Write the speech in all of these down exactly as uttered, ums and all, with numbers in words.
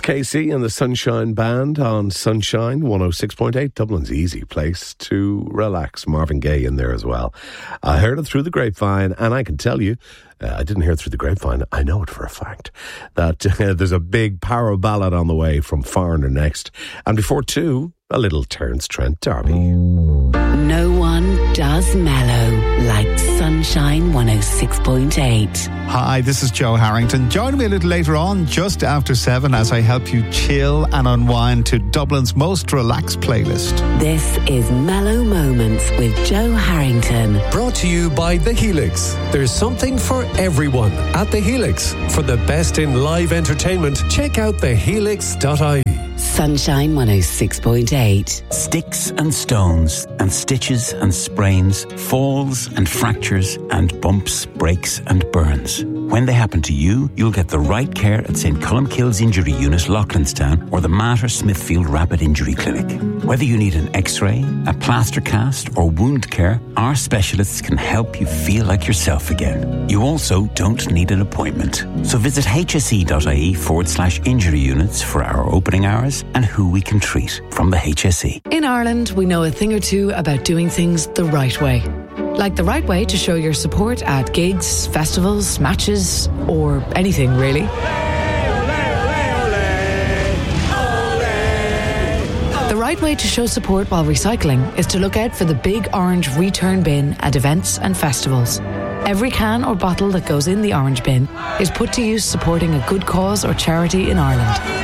Casey and the Sunshine Band on Sunshine one oh six point eight, Dublin's easy place to relax. Marvin Gaye in there as well. I heard it through the grapevine, and I can tell you, uh, I didn't hear it through the grapevine, I know it for a fact, that uh, there's a big power ballad on the way from Foreigner next. And before two, a little Terence Trent D'Arby. No one does mellow like Sunshine one oh six point eight. Hi, this is Joe Harrington. Join me a little later on, just after seven, as I help you chill and unwind to Dublin's most relaxed playlist. This is Mellow Moments with Joe Harrington. Brought to you by The Helix. There's something for everyone at The Helix. For the best in live entertainment, check out the helix dot I E. Sunshine one oh six point eight. Sticks and stones and stitches and sprains, falls and fractures and bumps, breaks and burns. When they happen to you, you'll get the right care at St Columkille's Injury Unit, Loughlinstown, or the Mater Smithfield Rapid Injury Clinic. Whether you need an x-ray, a plaster cast or wound care, our specialists can help you feel like yourself again. You also don't need an appointment. So visit hse.ie forward slash injury units for our opening hours and who we can treat from the H S E. In Ireland, we know a thing or two about doing things the right way. Like the right way to show your support at gigs, festivals, matches, or anything really. The right way to show support while recycling is to look out for the big orange return bin at events and festivals. Every can or bottle that goes in the orange bin is put to use supporting a good cause or charity in Ireland.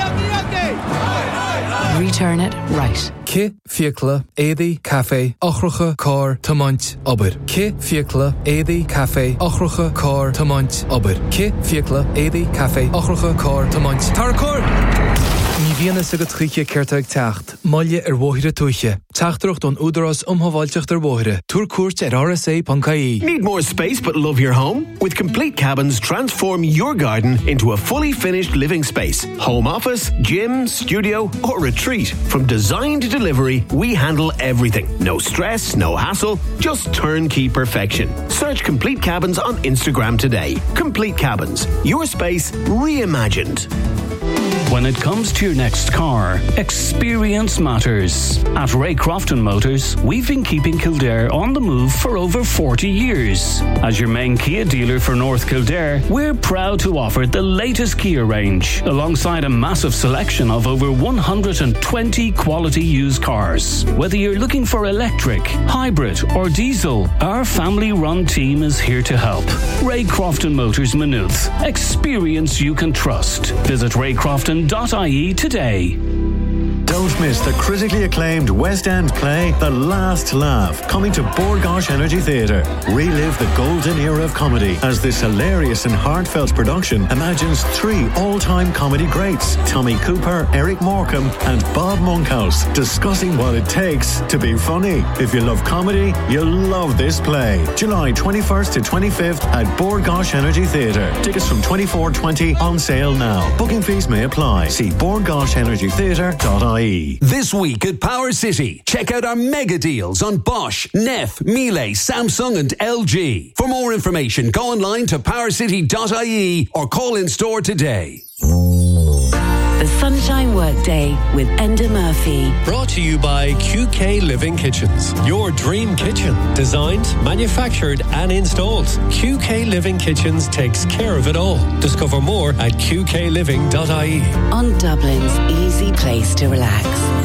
Return it right. Ki fiacla édi cafe ochrucha car tamant aber. Ki fiacla édi cafe ochrucha car tamant aber. Ki fiacla édi cafe ochrucha car tamant. Tarcor! Ní bhíonna sa go tríche ceirteag teacht, maille ar bmhóithre tuaiche. Teachtarocht don údaras umhaváilteach ar bmhóithre. Túr cuairt ar R S A dot I E. Need more space but love your home? With Complete Cabins, transform your garden into a fully finished living space. Home office, gym, studio or retreat. From design to delivery, we handle everything. No stress, no hassle, just turnkey perfection. Search Complete Cabins on Instagram today. Complete Cabins, your space reimagined. When it comes to your next car, experience matters. At Ray Crofton Motors, we've been keeping Kildare on the move for over forty years. As your main Kia dealer for North Kildare, we're proud to offer the latest Kia range, alongside a massive selection of over one hundred twenty quality used cars. Whether you're looking for electric, hybrid or diesel, our family-run team is here to help. Ray Crofton Motors Maynooth. Experience you can trust. Visit ray crofton dot I E today. Don't miss the critically acclaimed West End play The Last Laugh, coming to Bord Gáis Energy Theatre. Relive the golden era of comedy as this hilarious and heartfelt production imagines three all-time comedy greats, Tommy Cooper, Eric Morecambe and Bob Monkhouse, discussing what it takes to be funny. If you love comedy, you'll love this play. July twenty-first to twenty-fifth at Bord Gáis Energy Theatre. Tickets from twenty-four twenty on sale now. Booking fees may apply. See bord gáis energy theatre dot I E. This week at Power City, check out our mega deals on Bosch, Neff, Miele, Samsung and L G. For more information, go online to power city dot I E or call in store today. The Sunshine Workday with Enda Murphy. Brought to you by Q K Living Kitchens. Your dream kitchen. Designed, manufactured and installed. Q K Living Kitchens takes care of it all. Discover more at q k living dot I E. On Dublin's easy place to relax.